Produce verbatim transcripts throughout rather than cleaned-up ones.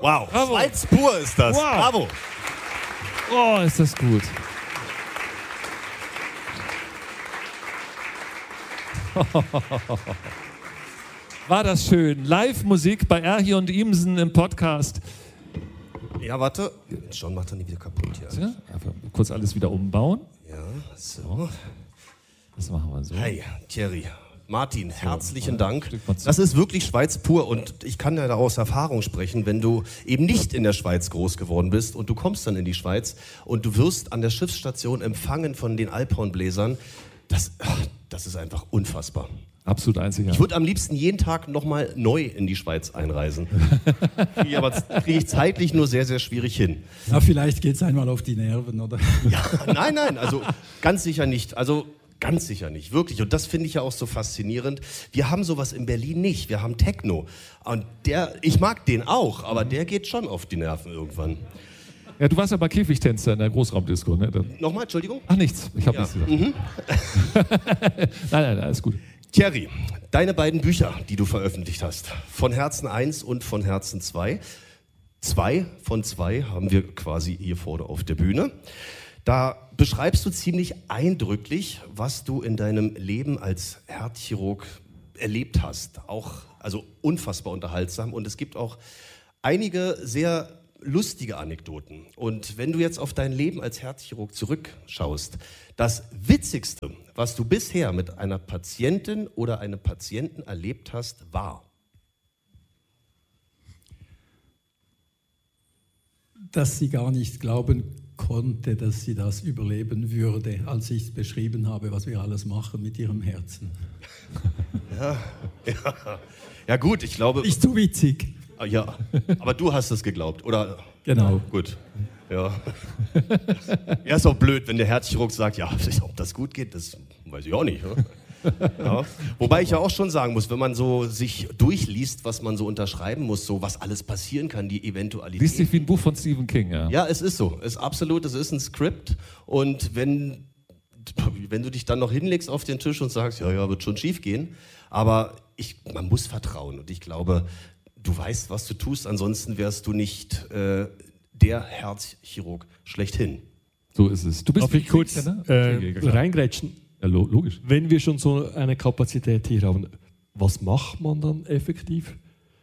Wow, Bravo. Schweiz pur ist das. Wow. Bravo. Oh, ist das gut. War das schön. Live-Musik bei Erhi und Imsen im Podcast. Ja, warte. John macht dann nie wieder kaputt hier. Ja, einfach kurz alles wieder umbauen. Ja, so. Das machen wir so. Hey, Thierry. Martin, herzlichen Dank. Stück mal zu. Das ist wirklich Schweiz pur und ich kann ja aus Erfahrung sprechen, wenn du eben nicht in der Schweiz groß geworden bist und du kommst dann in die Schweiz und du wirst an der Schiffsstation empfangen von den Alphornbläsern, das, das ist einfach unfassbar. Absolut einzigartig. Ich würde am liebsten jeden Tag nochmal neu in die Schweiz einreisen. Kriege ich aber kriege ich zeitlich nur sehr, sehr schwierig hin. Ja, vielleicht geht es einmal auf die Nerven, oder? Ja, nein, nein, also ganz sicher nicht. Also ganz sicher nicht, wirklich. Und das finde ich ja auch so faszinierend. Wir haben sowas in Berlin nicht. Wir haben Techno. Und der, ich mag den auch, aber der geht schon auf die Nerven irgendwann. Ja, du warst ja bei Käfigtänzer in der Großraumdisco, ne? Da- Nochmal, Entschuldigung? Ach, nichts. Ich habe Ja. nichts gesagt. Mhm. nein, nein, nein, alles gut. Thierry, deine beiden Bücher, die du veröffentlicht hast, von Herzen eins und von Herzen zwei. Zwei von zwei haben wir quasi hier vorne auf der Bühne. Da beschreibst du ziemlich eindrücklich, was du in deinem Leben als Herzchirurg erlebt hast. Auch, also unfassbar unterhaltsam. Und es gibt auch einige sehr lustige Anekdoten. Und wenn du jetzt auf dein Leben als Herzchirurg zurückschaust, das Witzigste, was du bisher mit einer Patientin oder einem Patienten erlebt hast, war? Dass sie gar nicht glauben konnte, dass sie das überleben würde, als ich beschrieben habe, was wir alles machen mit ihrem Herzen. Ja, ja. Ja gut, ich glaube... Nicht zu witzig. Ja, aber du hast es geglaubt, oder? Genau. Gut, ja. Ja, ist auch blöd, wenn der Herzchirurg sagt, ja, ob das gut geht, das weiß ich auch nicht. Ne? Ja. Wobei ich ja auch schon sagen muss, wenn man so sich durchliest, was man so unterschreiben muss, so was alles passieren kann, die Eventualität. Liest sich wie ein Buch von Stephen King, ja. Ja, es ist so. Es ist absolut, es ist ein Skript. Und wenn, wenn du dich dann noch hinlegst auf den Tisch und sagst, ja, ja, wird schon schief gehen. Aber ich, man muss vertrauen. Und ich glaube, du weißt, was du tust. Ansonsten wärst du nicht äh, der Herzchirurg schlechthin. So ist es. Du bist Darf ich kurz Kriegskenner? äh, Klar. reingrätschen? Ja, lo- logisch. Wenn wir schon so eine Kapazität hier haben, was macht man dann effektiv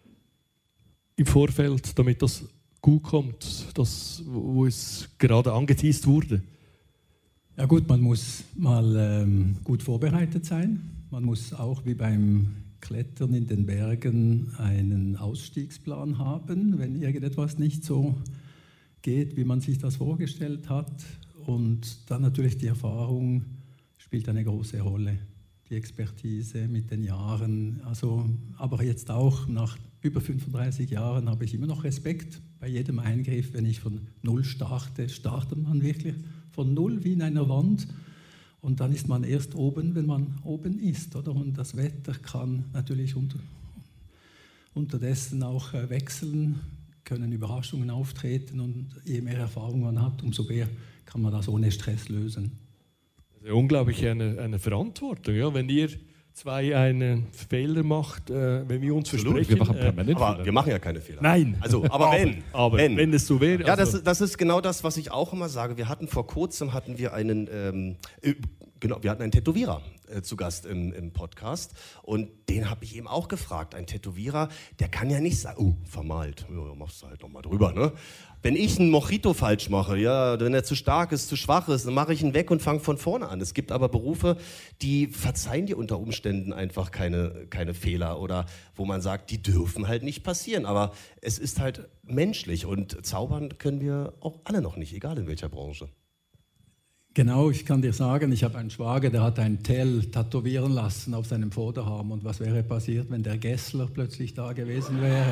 im Vorfeld, damit das gut kommt, das, wo es gerade angeteased wurde? Ja gut, man muss mal ähm, gut vorbereitet sein. Man muss auch wie beim Klettern in den Bergen einen Ausstiegsplan haben, wenn irgendetwas nicht so geht, wie man sich das vorgestellt hat. Und dann natürlich die Erfahrung spielt eine große Rolle. Die Expertise mit den Jahren. Also, aber jetzt auch nach über fünfunddreißig Jahren habe ich immer noch Respekt bei jedem Eingriff. Wenn ich von Null starte, startet man wirklich von Null wie in einer Wand. Und dann ist man erst oben, wenn man oben ist. Oder? Und das Wetter kann natürlich unter, unterdessen auch äh, wechseln, können Überraschungen auftreten. Und je mehr Erfahrung man hat, umso mehr kann man das ohne Stress lösen. Das ist unglaublich eine, eine Verantwortung, ja? Wenn ihr zwei einen Fehler macht, äh, wenn wir uns Absolut. versprechen. Wir machen permanent Aber Fehler. wir machen ja keine Fehler. Nein. Also, aber wenn. Aber wenn. wenn es so wäre. Ja, das, also- ist- das ist genau das, was ich auch immer sage. Wir hatten vor kurzem hatten wir einen, ähm, äh, genau, wir hatten einen Tätowierer äh, zu Gast im, im Podcast und den habe ich eben auch gefragt. Ein Tätowierer, der kann ja nicht sagen, oh, vermalt, ja, machst du halt nochmal drüber, ne? Wenn ich einen Mojito falsch mache, ja, wenn er zu stark ist, zu schwach ist, dann mache ich ihn weg und fange von vorne an. Es gibt aber Berufe, die verzeihen dir unter Umständen einfach keine, keine Fehler oder wo man sagt, die dürfen halt nicht passieren. Aber es ist halt menschlich und zaubern können wir auch alle noch nicht, egal in welcher Branche. Genau, ich kann dir sagen, ich habe einen Schwager, der hat ein Tell tätowieren lassen auf seinem Vorderarm. Und was wäre passiert, wenn der Gessler plötzlich da gewesen wäre?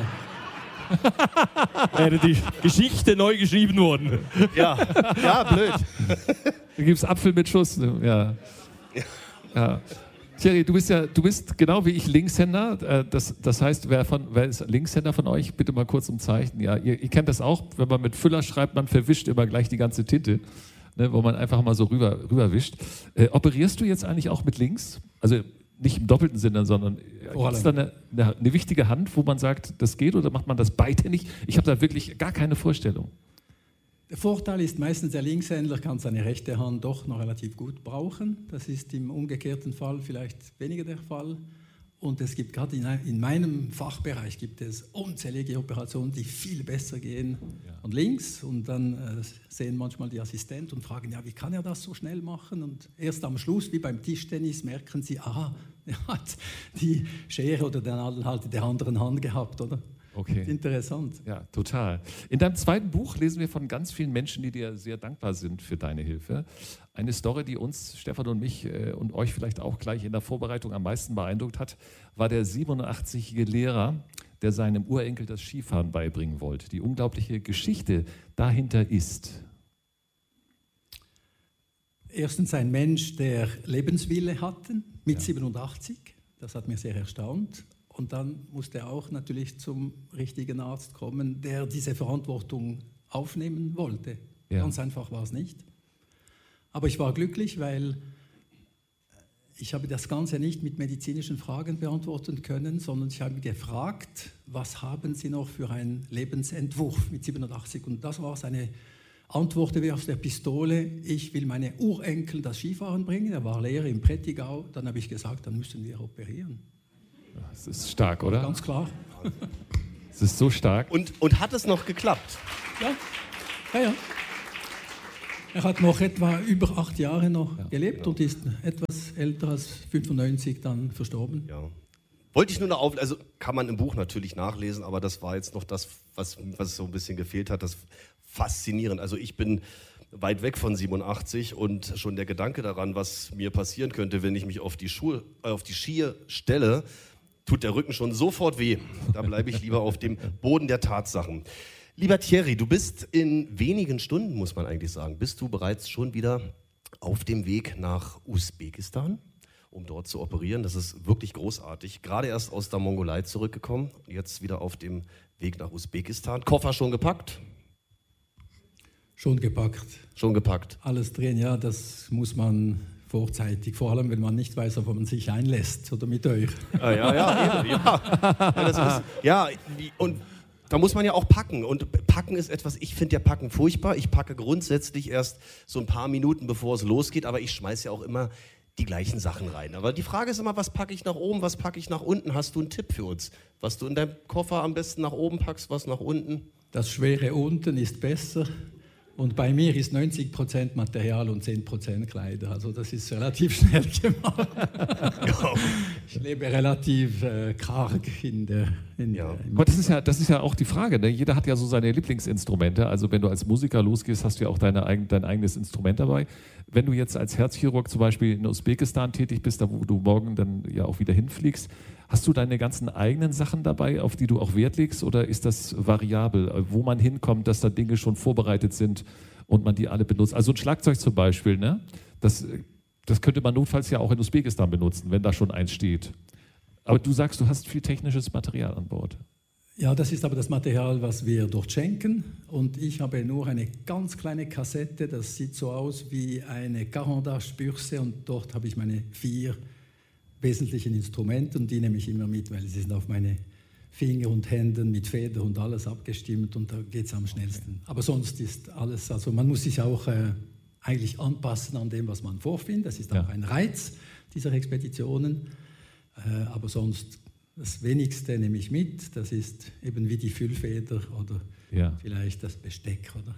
wäre die Geschichte neu geschrieben worden. Ja, ja, blöd. Da gibt es Apfel mit Schuss. Ne? Ja. Ja. Thierry, du bist ja, du bist genau wie ich Linkshänder. Äh, Das, das heißt, wer, von, wer ist Linkshänder von euch? Bitte mal kurz um Zeichen. Ja, ihr, ihr kennt das auch, wenn man mit Füller schreibt, man verwischt immer gleich die ganze Tinte, ne, wo man einfach mal so rüber, rüberwischt. Äh, operierst du jetzt eigentlich auch mit links? Also nicht im doppelten Sinne, sondern gibt es da eine, eine, eine wichtige Hand, wo man sagt, das geht, oder macht man das beidhändig? Ich habe da wirklich gar keine Vorstellung. Der Vorteil ist meistens, der Linkshändler kann seine rechte Hand doch noch relativ gut brauchen. Das ist im umgekehrten Fall vielleicht weniger der Fall. Und es gibt gerade in, in meinem Fachbereich gibt es unzählige Operationen, die viel besser gehen Ja. von links. Und dann äh, sehen manchmal die Assistenten und fragen, ja, wie kann er das so schnell machen? Und erst am Schluss, wie beim Tischtennis, merken sie, aha, er hat die Schere oder den Nadel halt in der anderen Hand gehabt, oder? Okay. Interessant. Ja, total. In deinem zweiten Buch lesen wir von ganz vielen Menschen, die dir sehr dankbar sind für deine Hilfe. Eine Story, die uns, Stefan und mich äh, und euch vielleicht auch gleich in der Vorbereitung am meisten beeindruckt hat, war der siebenundachtzig-jährige Lehrer, der seinem Urenkel das Skifahren beibringen wollte. Die unglaubliche Geschichte dahinter ist: Erstens ein Mensch, der Lebenswille hatte, mit Ja. siebenundachtzig. Das hat mich sehr erstaunt. Und dann musste er auch natürlich zum richtigen Arzt kommen, der diese Verantwortung aufnehmen wollte. Ja. Ganz einfach war es nicht. Aber ich war glücklich, weil ich habe das Ganze nicht mit medizinischen Fragen beantworten können, sondern ich habe gefragt, was haben Sie noch für einen Lebensentwurf mit siebenundachtzig? Und das war seine Antwort wie aus der Pistole: Ich will meine Urenkel das Skifahren bringen. Er war Lehrer im Prättigau. Dann habe ich gesagt, dann müssen wir operieren. Das ist stark, oder? Ganz klar. Es ist so stark. Und, und hat es noch geklappt? Ja, ja, ja. Er hat noch etwa über acht Jahre noch Ja, gelebt genau. und ist etwas älter als fünfundneunzig dann verstorben. Ja. Wollte ich nur noch auf, also kann man im Buch natürlich nachlesen, aber das war jetzt noch das, was, was so ein bisschen gefehlt hat, das faszinierend. Also ich bin weit weg von siebenundachtzig und schon der Gedanke daran, was mir passieren könnte, wenn ich mich auf die Schuhe, äh, auf die Skier stelle, tut der Rücken schon sofort weh. Da bleibe ich lieber auf dem Boden der Tatsachen. Lieber Thierry, du bist in wenigen Stunden, muss man eigentlich sagen, bist du bereits schon wieder auf dem Weg nach Usbekistan, um dort zu operieren. Das ist wirklich großartig. Gerade erst aus der Mongolei zurückgekommen, jetzt wieder auf dem Weg nach Usbekistan. Koffer schon gepackt? Schon gepackt. Schon gepackt. Alles drin, ja, das muss man vorzeitig, vor allem wenn man nicht weiß, ob man sich einlässt oder mit euch. Ah, ja, ja, eben, ja. Ja, das ist, ja, und da muss man ja auch packen. Und packen ist etwas, ich finde ja Packen furchtbar. Ich packe grundsätzlich erst so ein paar Minuten, bevor es losgeht, aber ich schmeiße ja auch immer die gleichen Sachen rein. Aber die Frage ist immer, was packe ich nach oben, was packe ich nach unten? Hast du einen Tipp für uns? Was du in deinem Koffer am besten nach oben packst, was nach unten? Das Schwere unten ist besser. Und bei mir ist neunzig Prozent Material und zehn Prozent Kleider. Also das ist relativ schnell gemacht. Ja. Ich lebe relativ äh, karg in der... In Ja. der Aber das ist ja, das ist ja auch die Frage, ne? Jeder hat ja so seine Lieblingsinstrumente. Also wenn du als Musiker losgehst, hast du ja auch deine, eigen- dein eigenes Instrument dabei. Wenn du jetzt als Herzchirurg zum Beispiel in Usbekistan tätig bist, da wo du morgen dann ja auch wieder hinfliegst, hast du deine ganzen eigenen Sachen dabei, auf die du auch Wert legst, oder ist das variabel, wo man hinkommt, dass da Dinge schon vorbereitet sind und man die alle benutzt? Also ein Schlagzeug zum Beispiel, ne? das, das könnte man notfalls ja auch in Usbekistan benutzen, wenn da schon eins steht. Aber du sagst, du hast viel technisches Material an Bord. Ja, das ist aber das Material, was wir dort schenken. Und ich habe nur eine ganz kleine Kassette, das sieht so aus wie eine Caran-d'Ache-Bürste. Und dort habe ich meine vier wesentlichen Instrumente und die nehme ich immer mit, weil sie sind auf meine Finger und Händen mit Feder und alles abgestimmt und da geht es am schnellsten. Aber sonst ist alles, also man muss sich auch äh, eigentlich anpassen an dem, was man vorfindet. Das ist auch Ja. ein Reiz dieser Expeditionen. Äh, aber sonst das Wenigste nehme ich mit. Das ist eben wie die Füllfeder oder Ja. vielleicht das Besteck. Oder?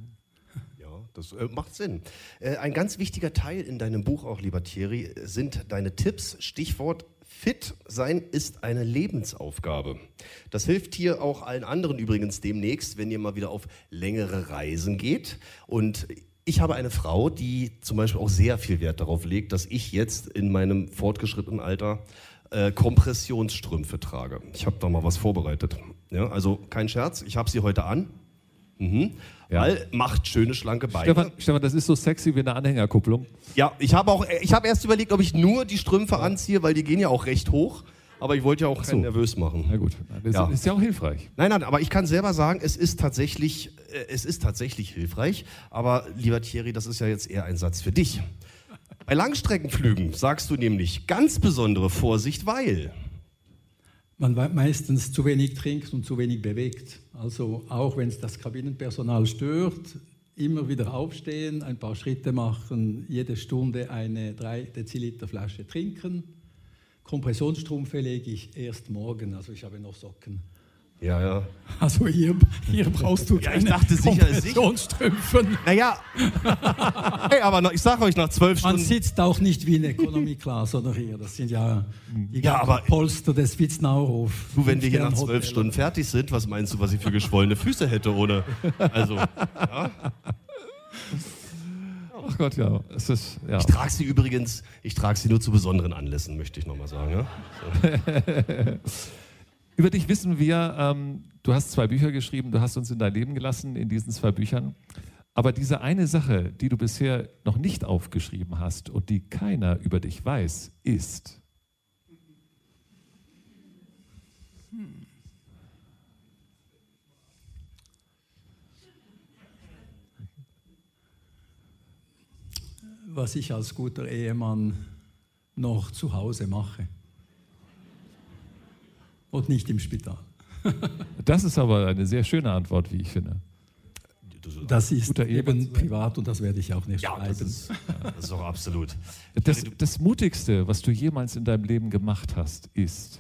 Ja, das äh, macht Sinn. Äh, ein ganz wichtiger Teil in deinem Buch auch, lieber Thierry, sind deine Tipps. Stichwort: Fit sein ist eine Lebensaufgabe. Das hilft hier auch allen anderen übrigens demnächst, wenn ihr mal wieder auf längere Reisen geht. Und ich habe eine Frau, die zum Beispiel auch sehr viel Wert darauf legt, dass ich jetzt in meinem fortgeschrittenen Alter äh, Kompressionsstrümpfe trage. Ich habe da mal was vorbereitet. Ja, also kein Scherz, ich habe sie heute an. Mhm. Ja. Weil macht schöne, schlanke Beine. Stefan, Stefan, das ist so sexy wie eine Anhängerkupplung. Ja, ich habe auch, ich habe erst überlegt, ob ich nur die Strümpfe anziehe, weil die gehen ja auch recht hoch. Aber ich wollte ja auch so. keinen nervös machen. Na gut, das Ja. ist ja auch hilfreich. Nein, nein, aber ich kann selber sagen, es ist tatsächlich, äh, es ist tatsächlich hilfreich. Aber lieber Thierry, das ist ja jetzt eher ein Satz für dich. Bei Langstreckenflügen sagst du nämlich ganz besondere Vorsicht, weil... Man meistens zu wenig trinkt und zu wenig bewegt. Also auch wenn es das Kabinenpersonal stört, immer wieder aufstehen, ein paar Schritte machen, jede Stunde eine drei Deziliter Flasche trinken. Kompressionsstrümpfe lege ich erst morgen, also ich habe noch Socken. Ja, ja. Also hier, hier brauchst du ja, keine ich dachte, sicher, Kompressionsstrümpfe. Naja, hey, aber noch, ich sage euch, nach zwölf Man Stunden... sitzt auch nicht wie in Economy Class oder hier. Das sind ja die Ja, aber- Polster des Witznauhof. Du, wenn wir hier nach zwölf Fünf-Sterne-Hotel. Stunden fertig sind, was meinst du, was ich für geschwollene Füße hätte ohne... Also, ja. Ach Gott, ja. Es ist, ja. Ich trage sie übrigens, ich trage sie nur zu besonderen Anlässen, möchte ich nochmal sagen. Ja? So. Über dich wissen wir, ähm, du hast zwei Bücher geschrieben, du hast uns in dein Leben gelassen in diesen zwei Büchern. Aber diese eine Sache, die du bisher noch nicht aufgeschrieben hast und die keiner über dich weiß, ist... Was ich als guter Ehemann noch zu Hause mache. Und nicht im Spital. Das ist aber eine sehr schöne Antwort, wie ich finde. Das ist Guter Ehemann eben privat und das werde ich auch nicht Ja, das schreiben. ist, das ist auch absolut. Das, das Mutigste, was du jemals in deinem Leben gemacht hast, ist...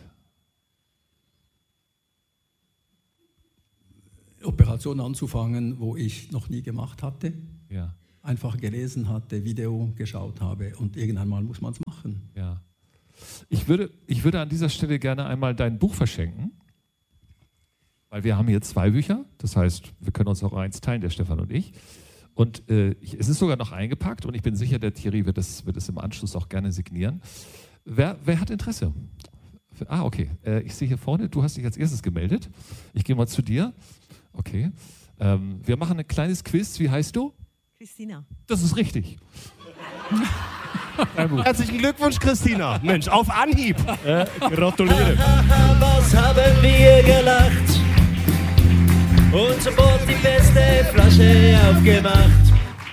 Operationen anzufangen, wo ich noch nie gemacht hatte. Ja, Einfach gelesen hatte, Video geschaut habe und irgendwann mal muss man es machen. ja. Ich würde, ich würde an dieser Stelle gerne einmal dein Buch verschenken, weil wir haben hier zwei Bücher. Das heißt, wir können uns auch eins teilen, der Stefan und ich. Und äh, ich, es ist sogar noch eingepackt und ich bin sicher, der Thierry wird es wird es im Anschluss auch gerne signieren. Wer, wer hat Interesse? Ah, okay. Äh, ich sehe hier vorne, du hast dich als erstes gemeldet. Ich gehe mal zu dir. Okay. Ähm, wir machen ein kleines Quiz. Wie heißt du? Christina. Das ist richtig. Dein Buch. Herzlichen Glückwunsch, Christina. Mensch, auf Anhieb. Äh, gratuliere. Was haben wir gelacht und sofort die beste Flasche aufgemacht.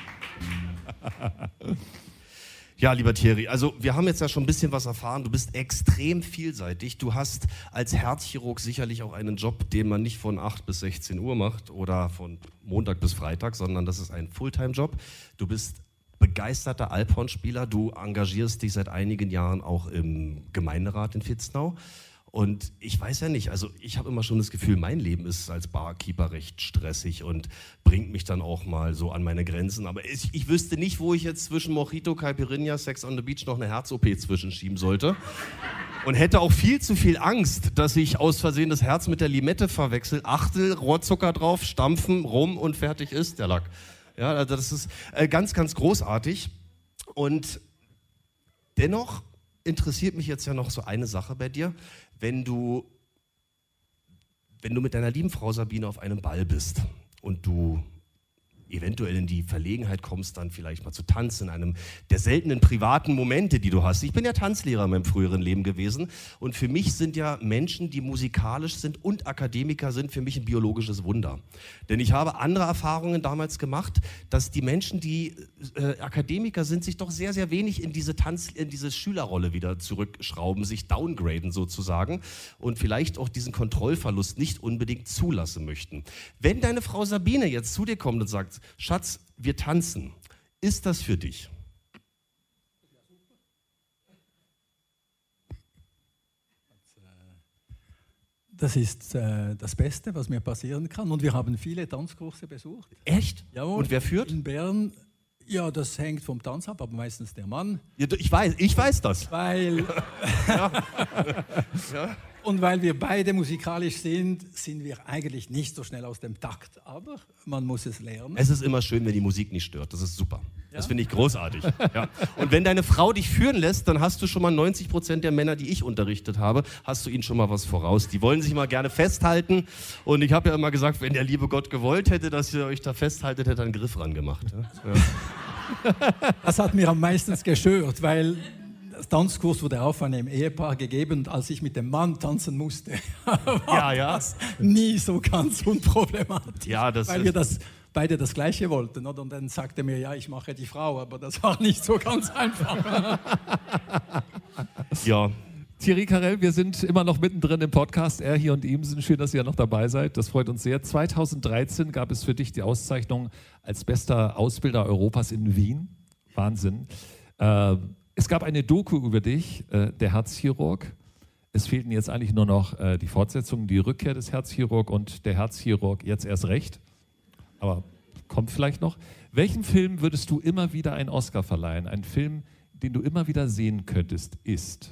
Ja, lieber Thierry, also wir haben jetzt ja schon ein bisschen was erfahren. Du bist extrem vielseitig. Du hast als Herzchirurg sicherlich auch einen Job, den man nicht von acht bis sechzehn Uhr macht oder von Montag bis Freitag, sondern das ist ein Fulltime-Job. Du bist begeisterter Alphornspieler. Du engagierst dich seit einigen Jahren auch im Gemeinderat in Vitznau. Und ich weiß ja nicht, also ich habe immer schon das Gefühl, mein Leben ist als Barkeeper recht stressig und bringt mich dann auch mal so an meine Grenzen. Aber ich, ich wüsste nicht, wo ich jetzt zwischen Mojito, Caipirinha, Sex on the Beach noch eine Herz-O P zwischenschieben sollte. Und hätte auch viel zu viel Angst, dass ich aus Versehen das Herz mit der Limette verwechsel. Achtel, Rohrzucker drauf, stampfen, rum und fertig ist der Lack. Ja, das ist äh, ganz, ganz großartig. Und dennoch interessiert mich jetzt ja noch so eine Sache bei dir. Wenn du, wenn du mit deiner lieben Frau Sabine auf einem Ball bist und du eventuell in die Verlegenheit kommst, dann vielleicht mal zu tanzen, in einem der seltenen privaten Momente, die du hast. Ich bin ja Tanzlehrer in meinem früheren Leben gewesen und für mich sind ja Menschen, die musikalisch sind und Akademiker sind, für mich ein biologisches Wunder. Denn ich habe andere Erfahrungen damals gemacht, dass die Menschen, die äh, Akademiker sind, sich doch sehr, sehr wenig in diese Tanz, in diese Schülerrolle wieder zurückschrauben, sich downgraden sozusagen und vielleicht auch diesen Kontrollverlust nicht unbedingt zulassen möchten. Wenn deine Frau Sabine jetzt zu dir kommt und sagt, Schatz, wir tanzen. Ist das für dich? Das ist äh, das Beste, was mir passieren kann. Und wir haben viele Tanzkurse besucht. Echt? Jawohl. Und wer führt? In Bern. Ja, das hängt vom Tanz ab, aber meistens der Mann. Ja, ich weiß, ich weiß das. Weil Ja. Und weil wir beide musikalisch sind, sind wir eigentlich nicht so schnell aus dem Takt. Aber man muss es lernen. Es ist immer schön, wenn die Musik nicht stört. Das ist super. Das Ja? finde ich großartig. Ja. Und wenn deine Frau dich führen lässt, dann hast du schon mal neunzig Prozent der Männer, die ich unterrichtet habe, hast du ihnen schon mal was voraus. Die wollen sich mal gerne festhalten. Und ich habe ja immer gesagt, wenn der liebe Gott gewollt hätte, dass ihr euch da festhaltet, hätte er einen Griff ran gemacht. Ja. Das hat mir am meisten gestört, weil der Tanzkurs wurde auch von einem Ehepaar gegeben und als ich mit dem Mann tanzen musste, war Ja, ja. das nie so ganz unproblematisch. Ja, das weil ist- wir das beide das Gleiche wollten. Oder? Und dann sagte er mir, ja, ich mache die Frau, aber das war nicht so ganz einfach. Ja. Thierry Carrel, wir sind immer noch mittendrin im Podcast. Er hier und Ihmsen. Schön, dass ihr noch dabei seid. Das freut uns sehr. zweitausenddreizehn gab es für dich die Auszeichnung als bester Ausbilder Europas in Wien. Wahnsinn. Äh, es gab eine Doku über dich, äh, der Herzchirurg. Es fehlten jetzt eigentlich nur noch äh, die Fortsetzung, die Rückkehr des Herzchirurg und der Herzchirurg jetzt erst recht. Aber kommt vielleicht noch. Welchem Film würdest du immer wieder einen Oscar verleihen? Ein Film, den du immer wieder sehen könntest, ist?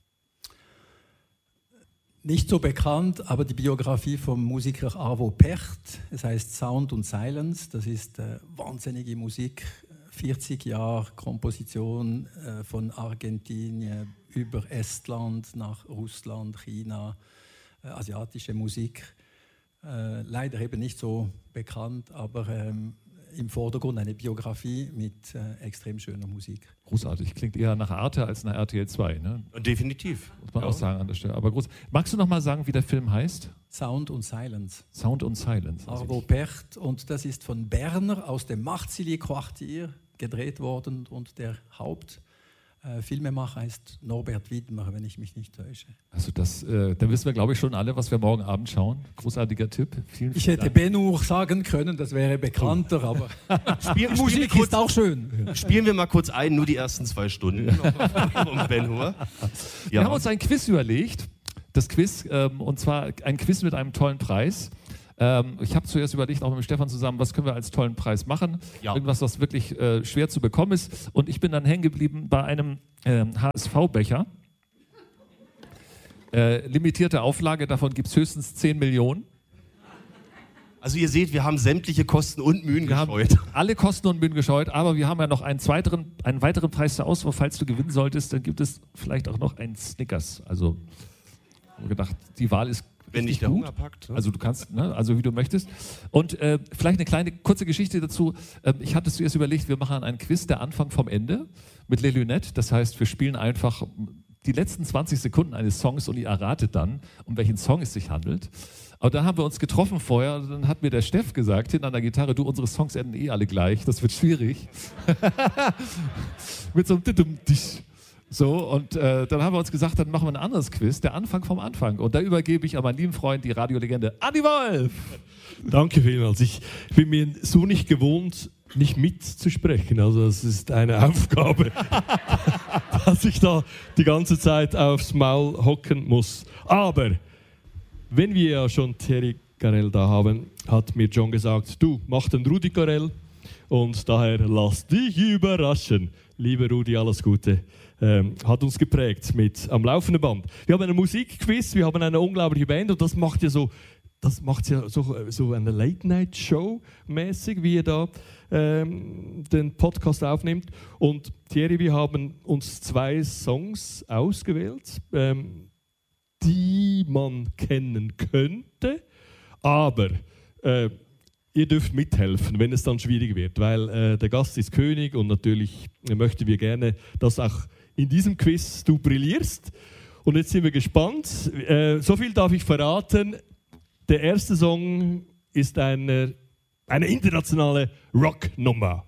Nicht so bekannt, aber die Biografie vom Musiker Arvo Pärt. Es heißt Sound und Silence. Das ist äh, wahnsinnige Musik. vierzig Jahre Komposition äh, von Argentinien über Estland nach Russland, China, äh, asiatische Musik. Äh, leider eben nicht so bekannt, aber ähm, im Vordergrund eine Biografie mit äh, extrem schöner Musik. Großartig. Klingt eher nach Arte als nach R T L zwei. Ne? Definitiv. Muss man ja. auch sagen an der Stelle. Aber groß. Magst du noch mal sagen, wie der Film heißt? Sound und Silence. Sound und Silence. Also Arvo Pärt. Und das ist von Berner aus dem Marcilly-Quartier gedreht worden. Und der Hauptfilmemacher äh, heißt Norbert Widmer, wenn ich mich nicht täusche. Also das, äh, dann wissen wir, glaube ich, schon alle, was wir morgen Abend schauen. Großartiger Tipp. Vielen, vielen ich hätte Dank. Ben-Hur sagen können, das wäre bekannter, oh. aber Spiel, die Musik kurz, ist auch schön. Spielen wir mal kurz ein, nur die ersten zwei Stunden um Ben-Hur. Ja. Wir haben uns ein Quiz überlegt. Das Quiz, ähm, und zwar ein Quiz mit einem tollen Preis. Ähm, ich habe zuerst überlegt, auch mit Stefan zusammen, was können wir als tollen Preis machen? Ja. Irgendwas, was wirklich äh, schwer zu bekommen ist. Und ich bin dann hängen geblieben bei einem äh, H S V-Becher. Äh, limitierte Auflage, davon gibt es höchstens zehn Millionen. Also ihr seht, wir haben sämtliche Kosten und Mühen Wir haben gescheut. alle Kosten und Mühen gescheut, aber wir haben ja noch einen, zweiteren, einen weiteren Preis zur Auswahl. Falls du gewinnen solltest, dann gibt es vielleicht auch noch einen Snickers. Also, ich habe gedacht, die Wahl ist Wenn nicht der Hunger packt. Ne? Also du kannst, ne, also wie du möchtest. Und äh, vielleicht eine kleine, kurze Geschichte dazu. Ähm, ich hatte zuerst überlegt, wir machen einen Quiz, der Anfang vom Ende mit Les Lunettes. Das heißt, wir spielen einfach die letzten zwanzig Sekunden eines Songs und ihr erratet dann, um welchen Song es sich handelt. Aber dann haben wir uns getroffen vorher und dann hat mir der Steff gesagt, hinten an der Gitarre, du, unsere Songs enden eh alle gleich, das wird schwierig. Mit so einem Titum-Tisch. So, und äh, dann haben wir uns gesagt, dann machen wir ein anderes Quiz, der Anfang vom Anfang. Und da übergebe ich an meinen lieben Freund, die Radiolegende Andi Wolf. Danke vielmals. Ich bin mir so nicht gewohnt, nicht mitzusprechen. Also es ist eine Aufgabe, dass ich da die ganze Zeit aufs Maul hocken muss. Aber wenn wir ja schon Thierry Carrel da haben, hat mir John gesagt, du, mach den Rudi Carrel und daher lass dich überraschen. Lieber Rudi, alles Gute. Ähm, hat uns geprägt mit am laufenden Band. Wir haben einen Musikquiz, wir haben eine unglaubliche Band und das macht ja so, das macht ja so, so eine Late-Night-Show mäßig, wie ihr da ähm, den Podcast aufnimmt. Und Thierry, wir haben uns zwei Songs ausgewählt, ähm, die man kennen könnte, aber äh, ihr dürft mithelfen, wenn es dann schwierig wird, weil äh, der Gast ist König und natürlich möchten wir gerne, dass auch in diesem Quiz du brillierst. Und jetzt sind wir gespannt. Äh, so viel darf ich verraten. Der erste Song ist eine, eine internationale Rocknummer.